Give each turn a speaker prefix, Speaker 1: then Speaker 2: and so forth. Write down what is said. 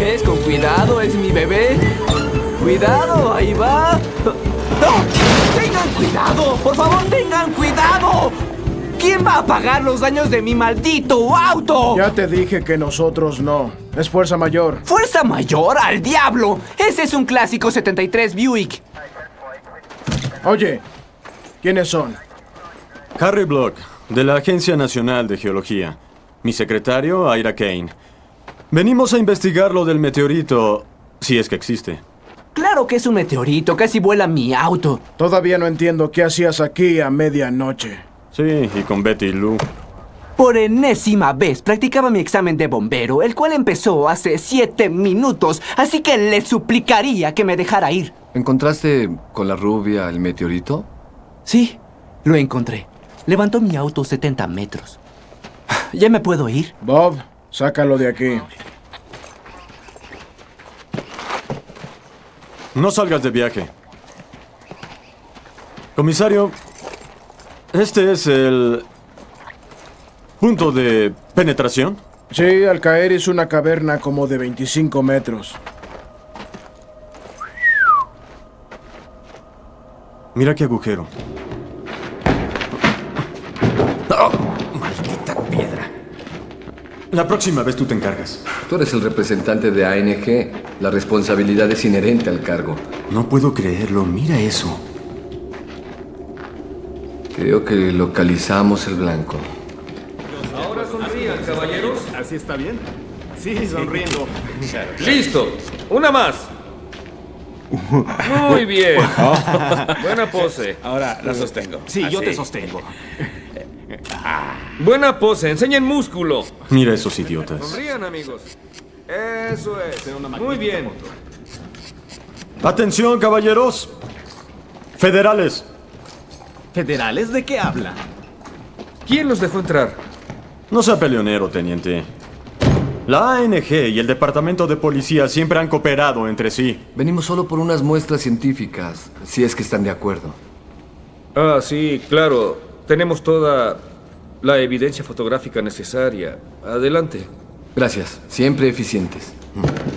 Speaker 1: ¿Ves? Con cuidado, es mi bebé. Cuidado, ahí va. ¡No! ¡Tengan cuidado! ¡Por favor, tengan cuidado! ¿Quién va a pagar los daños de mi maldito auto?
Speaker 2: Ya te dije que nosotros no. Es fuerza mayor.
Speaker 1: ¿Fuerza mayor? ¡Al diablo! Ese es un clásico 73 Buick.
Speaker 2: Oye, ¿quiénes son?
Speaker 3: Harry Block, de la Agencia Nacional de Geología. Mi secretario, Ira Kane. Venimos a investigar lo del meteorito, si es que existe.
Speaker 1: Claro que es un meteorito, casi vuela mi auto.
Speaker 2: Todavía no entiendo qué hacías aquí a medianoche.
Speaker 3: Sí, y con Betty Lou.
Speaker 1: Por enésima vez practicaba mi examen de bombero, el cual empezó hace 7 minutos, así que le suplicaría que me dejara ir.
Speaker 4: ¿Encontraste con la rubia el meteorito?
Speaker 1: Sí, lo encontré. Levantó mi auto 70 metros. ¿Ya me puedo ir?
Speaker 2: Bob, sácalo de aquí.
Speaker 3: No salgas de viaje. Comisario, este es el punto de penetración.
Speaker 2: Sí, al caer es una caverna como de 25 metros.
Speaker 3: Mira qué agujero.
Speaker 5: ¡Oh! ¡Maldita piedra!
Speaker 3: La próxima vez tú te encargas.
Speaker 4: Tú eres el representante de ANG. La responsabilidad es inherente al cargo.
Speaker 3: No puedo creerlo, mira eso.
Speaker 4: Creo que localizamos el blanco.
Speaker 6: Ahora sonrían, caballeros.
Speaker 7: ¿Así está bien? Sí, sonriendo.
Speaker 6: ¡Listo! ¡Una más! Muy bien. Buena pose.
Speaker 7: Ahora la sostengo.
Speaker 5: Sí, yo
Speaker 6: Así.
Speaker 5: te sostengo.
Speaker 6: Buena pose. Enseñen músculo.
Speaker 3: Mira esos idiotas.
Speaker 6: Sonrían, amigos. Eso es. Muy bien.
Speaker 3: Atención, caballeros. Federales.
Speaker 5: ¿Federales de qué habla?
Speaker 6: ¿Quién los dejó entrar?
Speaker 3: No sea peleonero, teniente. La ANG y el Departamento de Policía siempre han cooperado entre sí.
Speaker 4: Venimos solo por unas muestras científicas, si es que están de acuerdo.
Speaker 6: Ah, sí, claro. Tenemos toda la evidencia fotográfica necesaria. Adelante.
Speaker 4: Gracias, siempre eficientes.